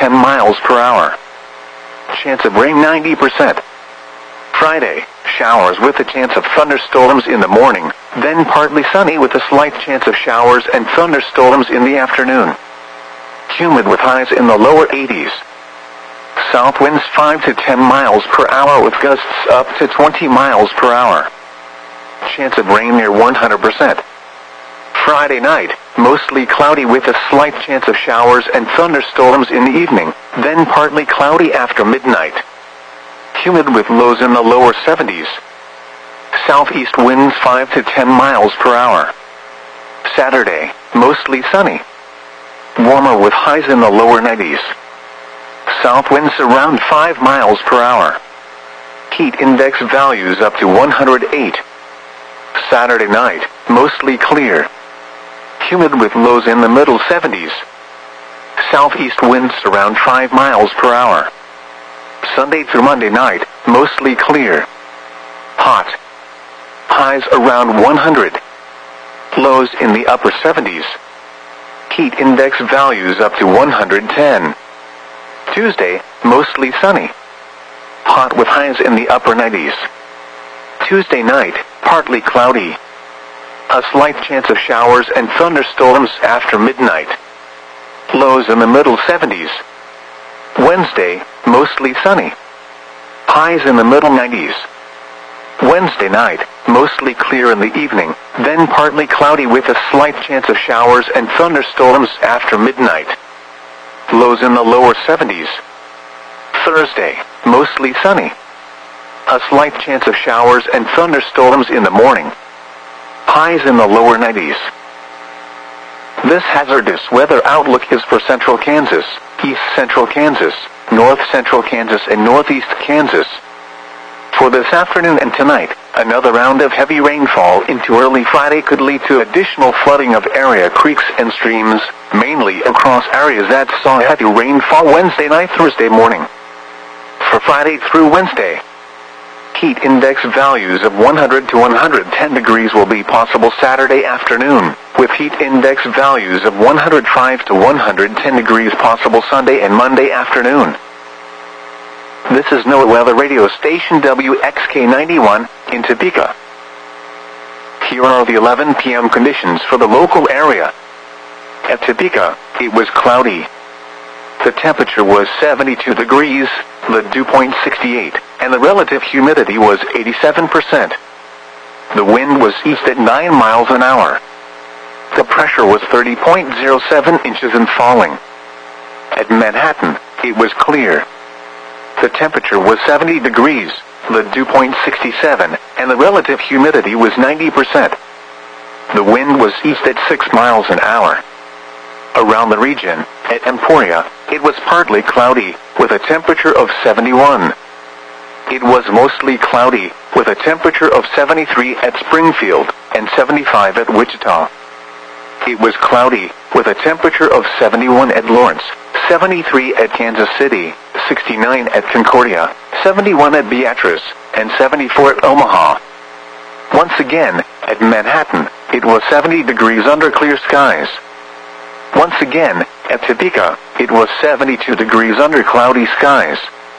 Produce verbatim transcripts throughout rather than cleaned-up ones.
ten miles per hour. Chance of rain ninety percent. Friday, showers with a chance of thunderstorms in the morning, then partly sunny with a slight chance of showers and thunderstorms in the afternoon. Humid with highs in the lower eighties. South winds five to ten miles per hour with gusts up to twenty miles per hour. Chance of rain near one hundred percent. Friday night, mostly cloudy with a slight chance of showers and thunderstorms in the evening, then partly cloudy after midnight. Humid with lows in the lower seventies. Southeast winds five to ten miles per hour. Saturday, mostly sunny. Warmer with highs in the lower nineties. South winds around five miles per hour. Heat index values up to one hundred eight. Saturday night, mostly clear. Humid with lows in the middle seventies. Southeast winds around five miles per hour. Sunday through Monday night, mostly clear. Hot. Highs around one hundred. Lows in the upper seventies. Heat index values up to one hundred ten. Tuesday, mostly sunny. Hot with highs in the upper nineties. Tuesday night, partly cloudy. A slight chance of showers and thunderstorms after midnight. Lows in the middle seventies. Wednesday, mostly sunny. Highs in the middle nineties. Wednesday night, mostly clear in the evening, then partly cloudy with a slight chance of showers and thunderstorms after midnight. Lows in the lower seventies. Thursday, mostly sunny. A slight chance of showers and thunderstorms in the morning. Highs in the lower nineties. This hazardous weather outlook is for central Kansas, east central Kansas, north central Kansas and northeast Kansas. For this afternoon and tonight, another round of heavy rainfall into early Friday could lead to additional flooding of area creeks and streams, mainly across areas that saw heavy rainfall Wednesday night, Thursday morning. For Friday through Wednesday, heat index values of one hundred to one hundred ten degrees will be possible Saturday afternoon, with heat index values of one hundred five to one hundred ten degrees possible Sunday and Monday afternoon. This is NOAA Weather Radio Station W X K ninety-one in Topeka. Here are the eleven p m conditions for the local area. At Topeka, it was cloudy. The temperature was seventy-two degrees, the dew point sixty-eight, and the relative humidity was eighty-seven percent. The wind was east at nine miles an hour. The pressure was thirty point zero seven inches and falling. At Manhattan, it was clear. The temperature was seventy degrees, the dew point sixty-seven, and the relative humidity was ninety percent. The wind was east at six miles an hour. Around the region, at Emporia, it was partly cloudy, with a temperature of seventy-one. It was mostly cloudy, with a temperature of seventy-three at Springfield, and seventy-five at Wichita. It was cloudy, with a temperature of seventy-one at Lawrence, seventy-three at Kansas City, sixty-nine at Concordia, seventy-one at Beatrice, and seventy-four at Omaha. Once again, at Manhattan, it was seventy degrees under clear skies. Once again, at Topeka, it was seventy-two degrees under cloudy skies.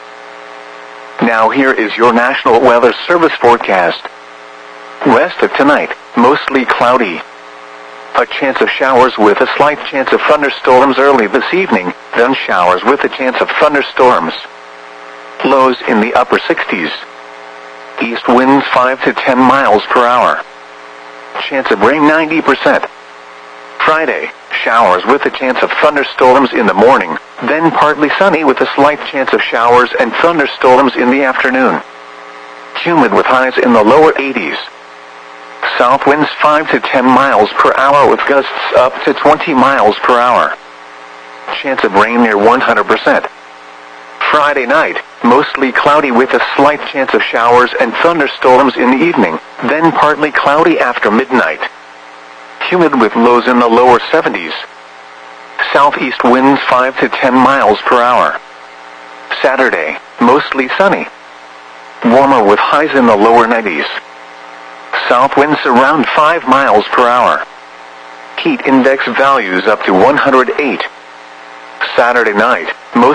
Now here is your National Weather Service forecast. West of tonight, mostly cloudy. A chance of showers with a slight chance of thunderstorms early this evening, then showers with a chance of thunderstorms. Lows in the upper sixties. East winds five to ten miles per hour. Chance of rain ninety percent. Friday, showers with a chance of thunderstorms in the morning, then partly sunny with a slight chance of showers and thunderstorms in the afternoon. Humid with highs in the lower eighties. South winds five to ten miles per hour with gusts up to twenty miles per hour. Chance of rain near one hundred percent. Friday night, mostly cloudy with a slight chance of showers and thunderstorms in the evening, then partly cloudy after midnight. Humid with lows in the lower seventies. Southeast winds five to ten miles per hour. Saturday, mostly sunny. Warmer with highs in the lower nineties. South winds around five miles per hour. Heat index values up to one hundred eight. Saturday night, most